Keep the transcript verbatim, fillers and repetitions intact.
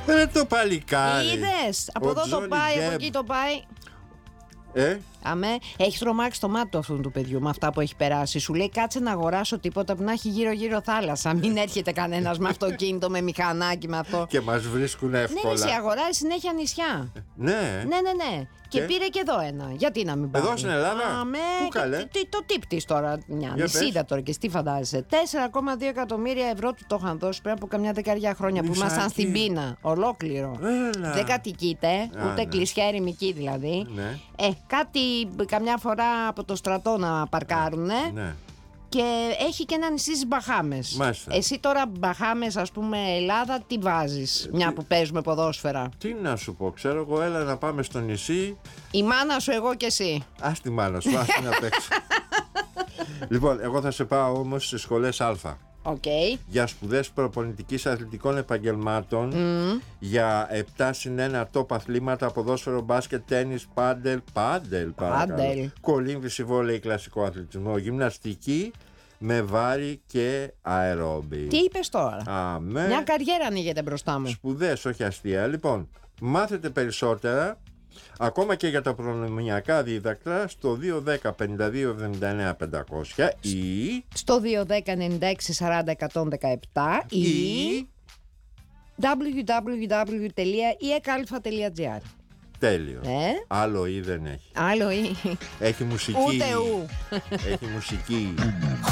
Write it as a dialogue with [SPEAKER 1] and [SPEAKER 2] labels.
[SPEAKER 1] Ρε το παλικάρι.
[SPEAKER 2] Είδες, από
[SPEAKER 1] Ο
[SPEAKER 2] εδώ το
[SPEAKER 1] Johnny
[SPEAKER 2] πάει, από
[SPEAKER 1] Depp.
[SPEAKER 2] εκεί το πάει.
[SPEAKER 1] Ε,
[SPEAKER 2] Αμέ, έχει τρομάξει το μάτι του αυτού του παιδιού με αυτά που έχει περάσει. Σου λέει κάτσε να αγοράσω τίποτα που να έχει γύρω-γύρω θάλασσα. Μην έρχεται κανένα με αυτοκίνητο, με μηχανάκι, με αυτό.
[SPEAKER 1] και μας βρίσκουν
[SPEAKER 2] Ναι,
[SPEAKER 1] εύκολα.
[SPEAKER 2] ναι, σε αγοράζει συνέχεια νησιά.
[SPEAKER 1] Ναι.
[SPEAKER 2] Ναι, ναι, ναι. Και,
[SPEAKER 1] Και?
[SPEAKER 2] πήρε και εδώ ένα. Γιατί να μην πάει.
[SPEAKER 1] Εδώ στην Ελλάδα?
[SPEAKER 2] Αμέ,
[SPEAKER 1] Πού
[SPEAKER 2] και
[SPEAKER 1] καλέ?
[SPEAKER 2] τι- τι- το τύπτης τώρα. Μια
[SPEAKER 1] Για
[SPEAKER 2] νησίδα
[SPEAKER 1] πες.
[SPEAKER 2] τώρα και τι φαντάζεσαι. τέσσερα κόμμα δύο εκατομμύρια ευρώ του το είχαν δώσει πριν από καμιά δεκαετία χρόνια που
[SPEAKER 1] Νησάκι.
[SPEAKER 2] ήμασταν στην πείνα. Ολόκληρο.
[SPEAKER 1] Έλα.
[SPEAKER 2] Δεν κατοικείται,
[SPEAKER 1] Α,
[SPEAKER 2] ούτε
[SPEAKER 1] ναι.
[SPEAKER 2] κλεισιά ερημική δηλαδή.
[SPEAKER 1] Ναι.
[SPEAKER 2] Ε, κάτι καμιά φορά από το στρατό να παρκάρουνε.
[SPEAKER 1] Ναι.
[SPEAKER 2] Και έχει και ένα νησί στις Μπαχάμες.
[SPEAKER 1] Μάλιστα.
[SPEAKER 2] Εσύ τώρα Μπαχάμες, ας πούμε, Ελλάδα, τι βάζεις, μια που παίζουμε ποδόσφαιρα?
[SPEAKER 1] Τι να σου πω, ξέρω εγώ, έλα να πάμε στο νησί.
[SPEAKER 2] Η μάνα σου, εγώ και εσύ.
[SPEAKER 1] Ας τη μάνα σου, ας την να παίξει. Λοιπόν, εγώ θα σε πάω όμως στις σχολές Α.
[SPEAKER 2] Οκ.
[SPEAKER 1] Για σπουδές προπονητικής αθλητικών επαγγελμάτων, για επτά συν ένα top αθλήματα, ποδόσφαιρο, μπάσκετ, τένις, πάντελ, πάντελ, παρακαλώ.
[SPEAKER 2] Πάντελ.
[SPEAKER 1] Κολύμβηση, βόλεϊ, κλασικό αθλητισμό, γυμναστική με βάρη και αερόμπι.
[SPEAKER 2] Τι είπες τώρα?
[SPEAKER 1] Αμέ.
[SPEAKER 2] Μια καριέρα ανοίγεται μπροστά μου.
[SPEAKER 1] Σπουδές, όχι αστεία. Λοιπόν, μάθετε περισσότερα ακόμα και για τα προνομιακά δίδακτρα στο δύο ένα μηδέν πέντε δύο εβδομήντα εννέα πεντακόσια ή
[SPEAKER 2] Στο δύο ένα μηδέν ενενήντα έξι σαράντα εκατόν δεκαεπτά ή
[SPEAKER 1] ή
[SPEAKER 2] double-u double-u double-u τελεία ι ε κ α τελεία τζι άρ.
[SPEAKER 1] τέλειο.
[SPEAKER 2] Ε?
[SPEAKER 1] Άλλο ή δεν έχει.
[SPEAKER 2] Άλλο ή.
[SPEAKER 1] Έχει μουσική.
[SPEAKER 2] Ούτε ου.
[SPEAKER 1] Έχει μουσική.